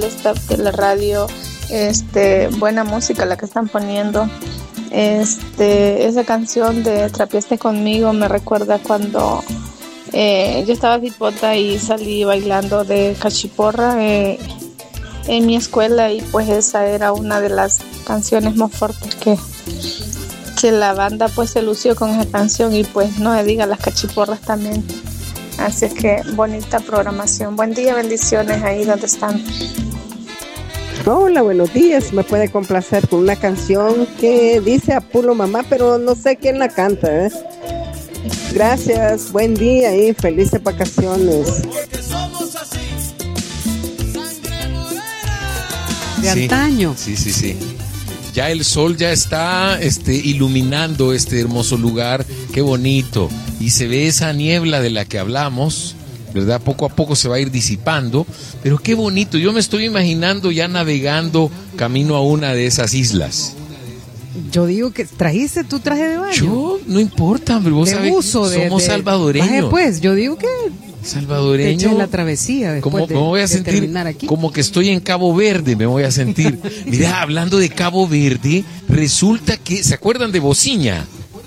staff de la radio, buena música la que están poniendo. Esa canción de Trapiaste conmigo me recuerda cuando yo estaba cipota y salí bailando de cachiporra en mi escuela, y pues esa era una de las canciones más fuertes que la banda pues se lució con esa canción, y pues no se diga las cachiporras también. Así es que bonita programación. Buen día, bendiciones ahí donde están. Hola, buenos días. Me puede complacer con una canción que dice Apulo Mamá, pero no sé quién la canta, ¿eh? Gracias, buen día y felices vacaciones. De antaño. Sí. Ya el sol ya está iluminando este hermoso lugar, qué bonito. Y se ve esa niebla de la que hablamos, ¿verdad? Poco a poco se va a ir disipando, pero qué bonito. Yo me estoy imaginando ya navegando camino a una de esas islas. Yo digo que trajiste tu traje de baño. Yo, no importa, hombre, vos sabés, somos salvadoreños. Pues yo digo que salvadoreño. te eché la travesía después me voy a sentir terminar aquí. Como que estoy en Cabo Verde, me voy a sentir. Mira, hablando de Cabo Verde, resulta que, ¿se acuerdan de Bociña?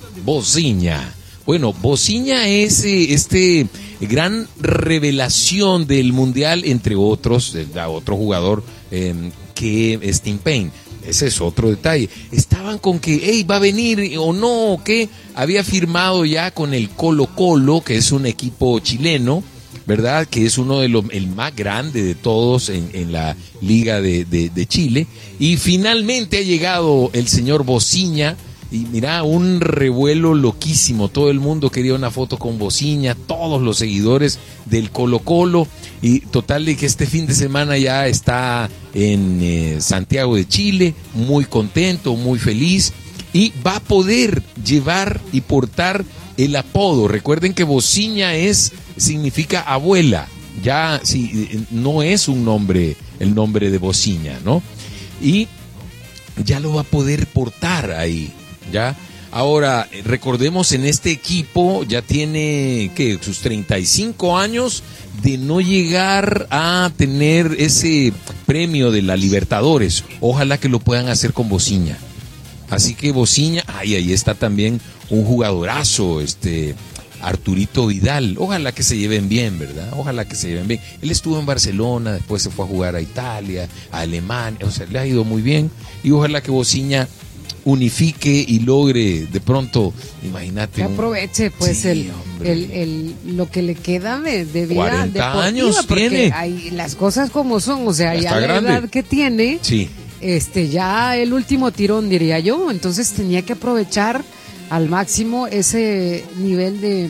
Bueno, Bociña es gran revelación del mundial, entre otros, otro jugador que es Tim Payne. Ese es otro detalle. Estaban con que, va a venir o no, o qué. Había firmado ya con el Colo-Colo, que es un equipo chileno, ¿verdad? Que es uno de el más grande de todos en la Liga de Chile. Y finalmente ha llegado el señor Bociña. Y mira, un revuelo loquísimo. Todo el mundo quería una foto con Bociña, todos los seguidores del Colo-Colo. Y total de que este fin de semana ya está en Santiago de Chile, muy contento, muy feliz. Y va a poder llevar y portar el apodo. Recuerden que Bociña significa abuela. Ya, sí, no es un nombre, el nombre de Bociña, ¿no? Y ya lo va a poder portar ahí. ¿Ya? Ahora, recordemos, en este equipo ya tiene, sus 35 años de no llegar a tener ese premio de la Libertadores. Ojalá que lo puedan hacer con Bociña. Así que Bociña, ahí está también un jugadorazo, Arturito Vidal. Ojalá que se lleven bien, ¿verdad? Ojalá que se lleven bien. Él estuvo en Barcelona, después se fue a jugar a Italia, a Alemania, o sea, le ha ido muy bien. Y ojalá que Bociña unifique y logre de pronto, imagínate. Que aproveche pues sí, lo que le queda de vida 40 deportiva, años porque tiene. Hay las cosas como son, o sea, ya la grande. edad que tiene, sí. Ya el último tirón, diría yo. Entonces tenía que aprovechar al máximo ese nivel de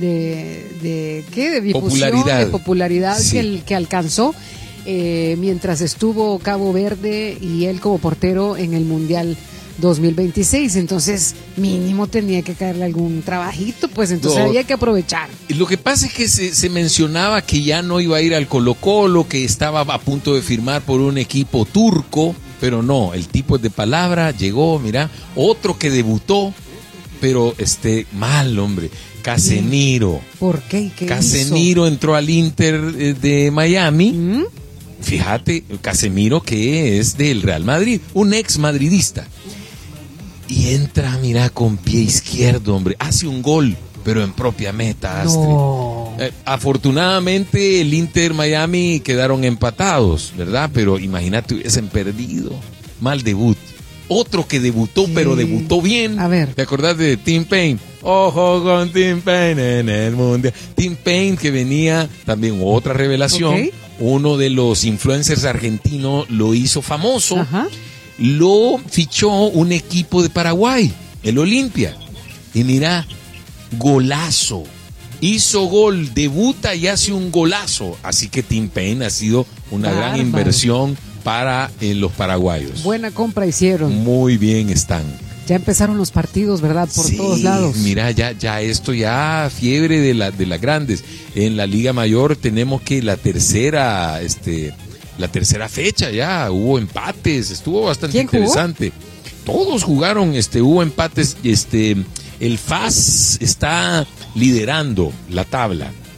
difusión, de popularidad sí. que alcanzó mientras estuvo Cabo Verde y él como portero en el Mundial 2026, entonces mínimo tenía que caerle algún trabajito, pues entonces había que aprovechar. Lo que pasa es que se mencionaba que ya no iba a ir al Colo-Colo, que estaba a punto de firmar por un equipo turco, pero no, el tipo es de palabra, llegó, mira, otro que debutó, pero mal, hombre, Casemiro. ¿Por qué? ¿Qué Casemiro hizo? entró al Inter de Miami. Fíjate, Casemiro, que es del Real Madrid, un ex madridista. Y entra, mira, con pie izquierdo, hombre. Hace un gol, pero en propia meta, Astrid. No. Afortunadamente, el Inter Miami quedaron empatados, ¿verdad? Pero imagínate, hubiesen perdido. Mal debut. Otro que debutó, pero debutó bien. A ver. ¿Te acordás de Tim Payne? Ojo con Tim Payne en el mundial. Tim Payne, que venía también otra revelación. Okay. Uno de los influencers argentinos lo hizo famoso. Ajá. Lo fichó un equipo de Paraguay, el Olimpia. Y mira, golazo. Hizo gol, debuta y hace un golazo. Así que Tim Payne ha sido una gran inversión para los paraguayos. Buena compra hicieron. Muy bien están. Ya empezaron los partidos, ¿verdad? Por todos lados. Mira, ya esto ya fiebre de las grandes. En la Liga Mayor tenemos que la tercera fecha ya, hubo empates, estuvo bastante interesante. Todos jugaron, hubo empates, el FAS está liderando la tabla.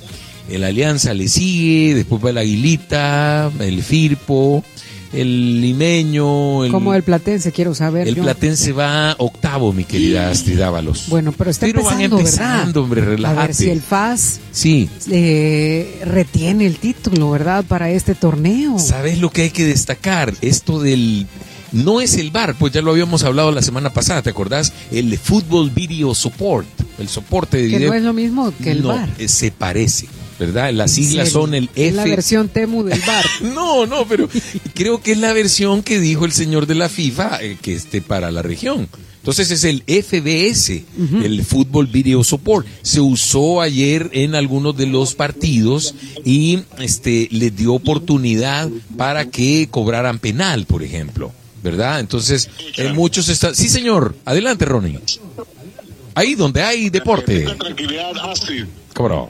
el Alianza le sigue, después va el Aguilita, el Firpo, el Limeño. Como el Platense, quiero saber. El Platense va octavo, mi querida Astrid Ábalos. Bueno, pero van empezando, hombre, relájate. A ver si el FAS sí. Retiene el título, ¿verdad? Para este torneo. ¿Sabes lo que hay que destacar? Esto del... No es el VAR, pues ya lo habíamos hablado la semana pasada, ¿te acordás? El Football Video Support, el soporte de video. Que no es lo mismo que el VAR. Se parece, ¿verdad? Las siglas son el F. Es la versión Temu del VAR. No, pero creo que es la versión que dijo el señor de la FIFA que esté para la región. Entonces es el FVS, el Football Video Support. Se usó ayer en algunos de los partidos y les dio oportunidad para que cobraran penal, por ejemplo, ¿verdad? Entonces muchos están... Sí, señor. Adelante, Ronnie. Ahí donde hay deporte. Tranquilidad, Astrid. ¿Cómo?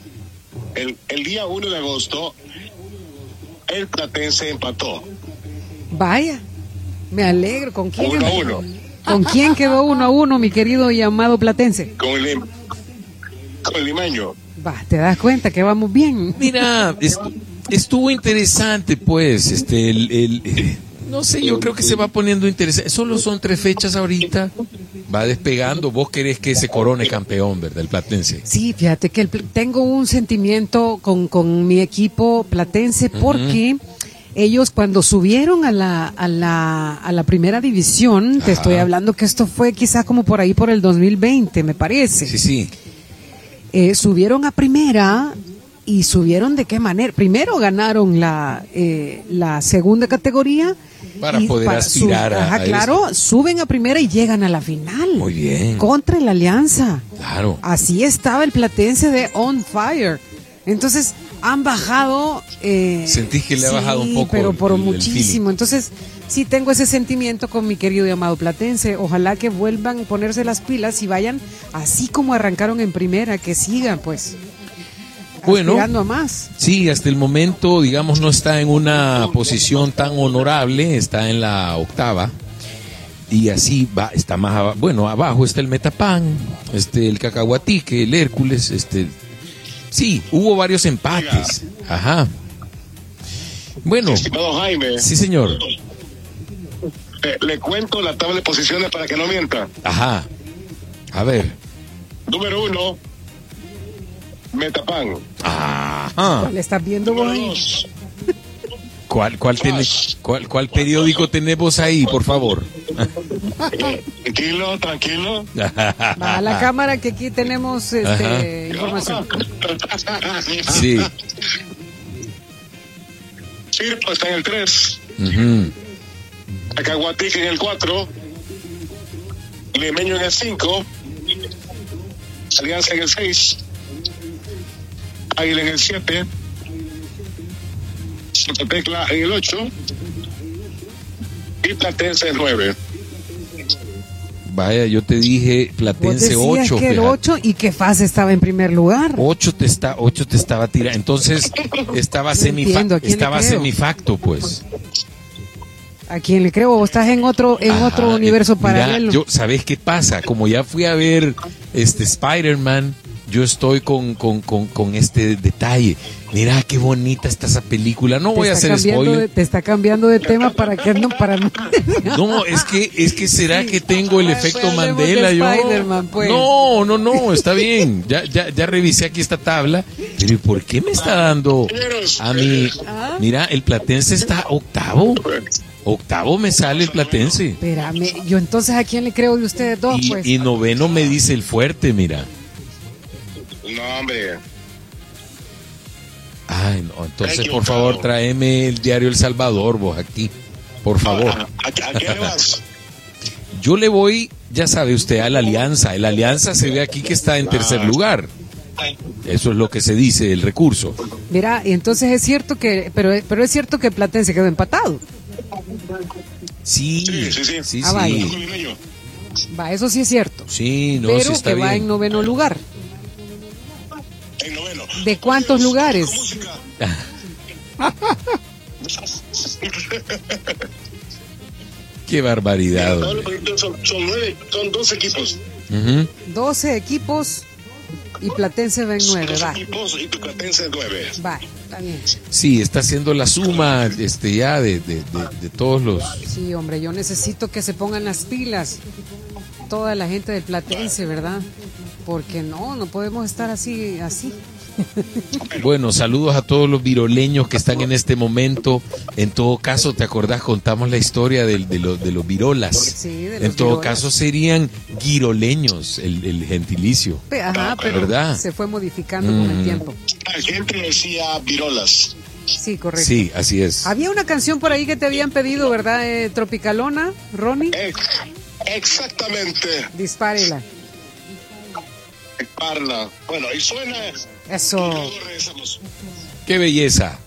El día 1 de agosto, el Platense empató. Vaya, me alegro. ¿Con quién? 1-1. ¿Con quién quedó 1-1, mi querido y amado Platense? Con el Limeño. Va, te das cuenta que vamos bien. Mira, estuvo interesante, pues, no sé, yo creo que se va poniendo interesante. Solo son 3 fechas ahorita. Va despegando. Vos querés que se corone campeón, ¿verdad? El Platense. Sí, fíjate que tengo un sentimiento con mi equipo Platense porque ellos cuando subieron a la primera división, te estoy hablando que esto fue quizá como por ahí por el 2020, me parece. Sí. Subieron a primera. ¿Y subieron de qué manera? Primero ganaron la segunda categoría. Para poder aspirar a claro, esto. Suben a primera y llegan a la final. Muy bien. Contra el Alianza. Claro. Así estaba el Platense de On Fire. Entonces, han bajado... Sentís que le ha bajado un poco. Pero por el muchísimo. Entonces, sí tengo ese sentimiento con mi querido y amado Platense. Ojalá que vuelvan a ponerse las pilas y vayan así como arrancaron en primera, que sigan, pues... Bueno, a más. Sí, hasta el momento, digamos, no está en una posición tan honorable, está en la 8ª y así va, está más abajo. Bueno, abajo está el Metapan, el Cacahuatique, el Hércules, sí, hubo varios empates. Ajá. Bueno, estimado Jaime. Sí, señor. Le cuento la tabla de posiciones para que no mienta. Ajá. A ver. Número 1. Metapan. Ajá. ¿Le estás viendo vos ahí? ¿Cuál periódico tenemos ahí, por favor? Tranquilo. Va a la cámara que aquí tenemos información. Sí. Firpo está en el 3. Cacahuatique en el 4. Limeño en el 5. Alianza en el 6. Águila en el 7, Santa Tecla en el 8 y Platense en el 9. Vaya, yo te dije Platense 8. Que el 8 y que FAS estaba en primer lugar. 8 te estaba tirando. Entonces estaba semifacto, pues. ¿A quién le creo? ¿O estás en otro universo paralelo? Mira, ¿sabes qué pasa? Como ya fui a ver Spider-Man, yo estoy con este detalle. Mira qué bonita está esa película. No voy a hacer spoiler. Te está cambiando de tema para que no No, es que será que tengo el efecto Mandela yo. Pues. No, está bien. Ya revisé aquí esta tabla. Pero ¿y por qué me está dando a mí? Mira, el Platense está 8º. 8º me sale el Platense. Espérame, yo entonces ¿a quién le creo de ustedes dos? Pues? Y 9º me dice el Fuerte, mira. No, hombre. Ay, no, entonces por favor tráeme el diario El Salvador, vos aquí, por favor. ¿A qué le vas? Yo le voy, ya sabe usted, a la Alianza. El Alianza se ve aquí que está en tercer lugar. Eso es lo que se dice, el recurso. Mira, y entonces es cierto que, pero es cierto que Platense quedó empatado. Sí. Vaya. Va, eso sí es cierto. Sí, no, pero sí está que bien. Va en 9º lugar. En 9º. ¿De cuántos lugares? Qué barbaridad. Son 12 equipos. 12 equipos. Y Platense va en 9, Dos va. equipos y tu Platense 9. Va, está bien. Sí, está haciendo la suma ya de todos los... Sí, hombre, yo necesito que se pongan las pilas toda la gente del Platense, ¿verdad? Porque no podemos estar así. Bueno, saludos a todos los viroleños que están en este momento. En todo caso, ¿te acordás? Contamos la historia de los virolas. Sí, de los en todo virolas. caso serían giroleños el gentilicio. Ajá, pero ¿verdad? se fue modificando con el tiempo. La gente decía virolas. Sí, correcto. Sí, así es. Había una canción por ahí que te habían pedido, ¿verdad? Tropicalona, Ronnie. Exactamente. Dispárela. Parla. Bueno, y suena. Eso. Luego regresamos. ¡Qué belleza!